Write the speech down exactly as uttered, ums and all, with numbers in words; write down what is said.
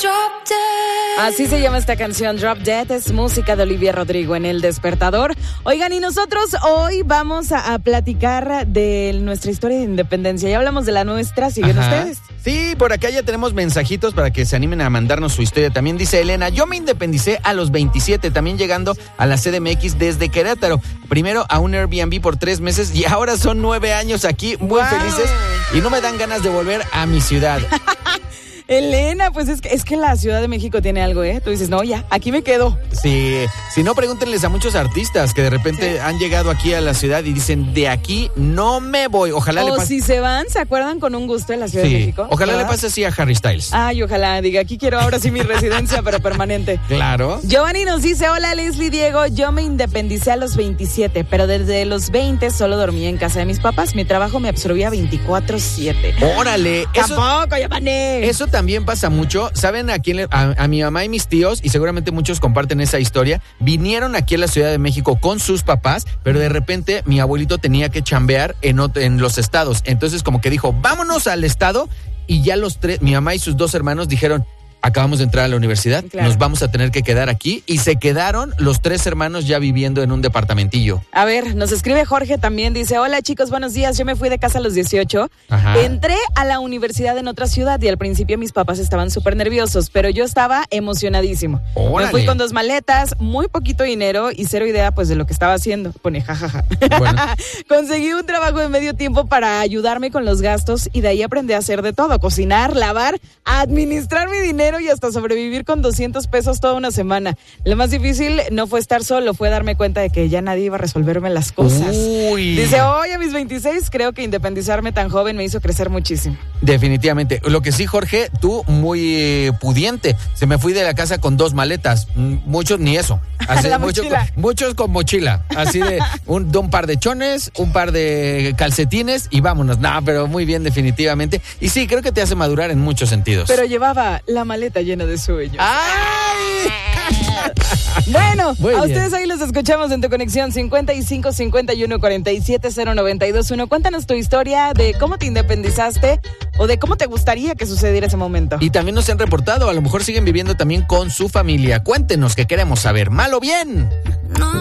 Drop Dead. Así se llama esta canción, Drop Dead, es música de Olivia Rodrigo en El Despertador. Oigan, y nosotros hoy vamos a, a platicar de nuestra historia de independencia. Ya hablamos de la nuestra, ¿siguen Ajá. ustedes? Sí, por acá ya tenemos mensajitos para que se animen a mandarnos su historia. También dice Elena, yo me independicé a los veintisiete, también llegando a la C D M X desde Querétaro. Primero a un Airbnb por tres meses y ahora son nueve años aquí, muy wow. felices. Y no me dan ganas de volver a mi ciudad. Elena, pues es que, es que la Ciudad de México tiene algo, ¿eh? Tú dices, no, ya, aquí me quedo. Sí, si no, pregúntenles a muchos artistas que de repente sí. han llegado aquí a la ciudad y dicen, de aquí no me voy. Ojalá o le pase. si se van, ¿se acuerdan con un gusto en la Ciudad Sí, de México? ojalá ¿verdad? le pase así a Harry Styles. Ay, ojalá, diga, aquí quiero ahora sí mi residencia, pero permanente. Claro. Giovanni nos dice, hola Leslie, Diego, yo me independicé a los veintisiete, pero desde los veinte solo dormía en casa de mis papás. Mi trabajo me absorbía veinticuatro siete. Órale. Eso, Tampoco, Giovanni. eso también pasa mucho. ¿Saben a quién? Le, a, a mi mamá y mis tíos, y seguramente muchos comparten esa historia, vinieron aquí a la Ciudad de México con sus papás, pero de repente mi abuelito tenía que chambear en, en los estados. Entonces como que dijo, vámonos al estado, y ya los tres, mi mamá y sus dos hermanos dijeron, acabamos de entrar a la universidad, claro. Nos vamos a tener que quedar aquí, y se quedaron los tres hermanos ya viviendo en un departamentillo. A ver, nos escribe Jorge también, dice, hola chicos, buenos días, yo me fui de casa a los dieciocho, Ajá. Entré a la universidad en otra ciudad y al principio mis papás estaban súper nerviosos, pero yo estaba emocionadísimo. Órale. Me fui con dos maletas, muy poquito dinero y cero idea pues de lo que estaba haciendo, pone jajaja. Bueno. Conseguí un trabajo de medio tiempo para ayudarme con los gastos y de ahí aprendí a hacer de todo, cocinar, lavar, administrar mi dinero y hasta sobrevivir con doscientos pesos toda una semana. Lo más difícil no fue estar solo, fue darme cuenta de que ya nadie iba a resolverme las cosas. Uy. Dice, hoy a mis veintiséis creo que independizarme tan joven me hizo crecer muchísimo. Definitivamente. Lo que sí, Jorge, tú muy eh, pudiente. Se me fui de la casa con dos maletas. Muchos ni eso. Así, la mucho, mochila. Con, muchos con mochila. Así de un, de un par de chones, un par de calcetines y vámonos. No, pero muy bien, definitivamente. Y sí, creo que te hace madurar en muchos sentidos. Pero llevaba la maleta llena de sueños. ¡Ay! Bueno, muy a bien. ustedes ahí los escuchamos en tu conexión cincuenta y cinco, cincuenta y uno, cuarenta y siete, cero noventa y dos uno. Cuéntanos tu historia de cómo te independizaste o de cómo te gustaría que sucediera ese momento. Y también nos han reportado, a lo mejor siguen viviendo también con su familia. Cuéntenos, que queremos saber, ¿mal o bien? No.